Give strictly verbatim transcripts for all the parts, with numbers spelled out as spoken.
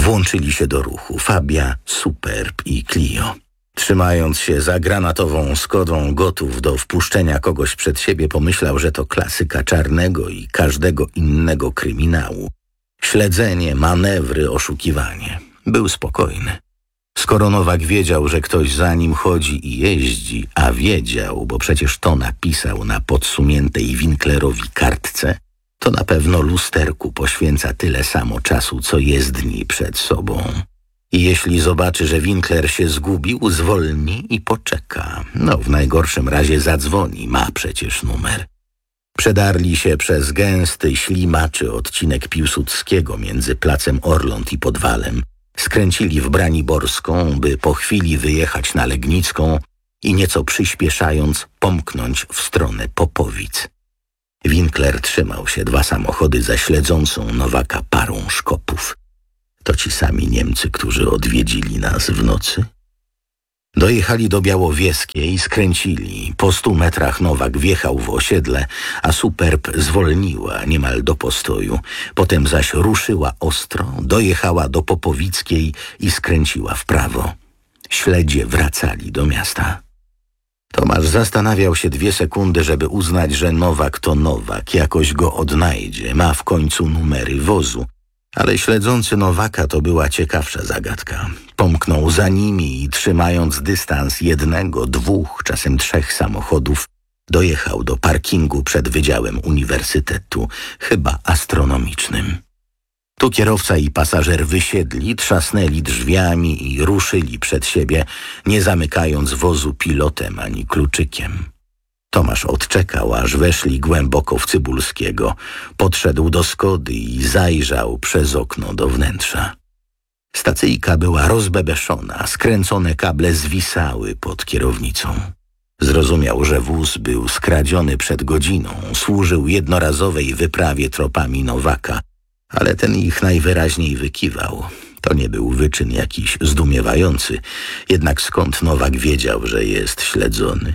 Włączyli się do ruchu Fabia, Superb i Clio. Trzymając się za granatową Skodą, gotów do wpuszczenia kogoś przed siebie, pomyślał, że to klasyka Czarnego i każdego innego kryminału. Śledzenie, manewry, oszukiwanie. Był spokojny. Skoro Nowak wiedział, że ktoś za nim chodzi i jeździ, a wiedział, bo przecież to napisał na podsuniętej Winklerowi kartce, to na pewno lusterku poświęca tyle samo czasu, co jezdni przed sobą. I jeśli zobaczy, że Winkler się zgubił, zwolni i poczeka. No, w najgorszym razie zadzwoni, ma przecież numer. Przedarli się przez gęsty, ślimaczy odcinek Piłsudskiego między placem Orląt i Podwalem. Skręcili w Braniborską, by po chwili wyjechać na Legnicką i nieco przyspieszając pomknąć w stronę Popowic. Winkler trzymał się dwa samochody za śledzącą Nowaka parą szkopów. To ci sami Niemcy, którzy odwiedzili nas w nocy? Dojechali do Białowieskiej i skręcili. Po stu metrach Nowak wjechał w osiedle, a Superb zwolniła niemal do postoju. Potem zaś ruszyła ostro, dojechała do Popowickiej i skręciła w prawo. Śledzie wracali do miasta. Tomasz zastanawiał się dwie sekundy, żeby uznać, że Nowak to Nowak, jakoś go odnajdzie, ma w końcu numery wozu. Ale śledzący Nowaka to była ciekawsza zagadka. Pomknął za nimi i trzymając dystans jednego, dwóch, czasem trzech samochodów, dojechał do parkingu przed Wydziałem Uniwersytetu, chyba astronomicznym. Tu kierowca i pasażer wysiedli, trzasnęli drzwiami i ruszyli przed siebie, nie zamykając wozu pilotem ani kluczykiem. Tomasz odczekał, aż weszli głęboko w Cybulskiego. Podszedł do Skody i zajrzał przez okno do wnętrza. Stacyjka była rozbebeszona, skręcone kable zwisały pod kierownicą. Zrozumiał, że wóz był skradziony przed godziną, służył jednorazowej wyprawie tropami Nowaka, ale ten ich najwyraźniej wykiwał. To nie był wyczyn jakiś zdumiewający, jednak skąd Nowak wiedział, że jest śledzony?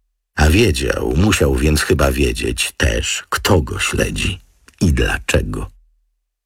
A wiedział, musiał więc chyba wiedzieć też, kto go śledzi i dlaczego.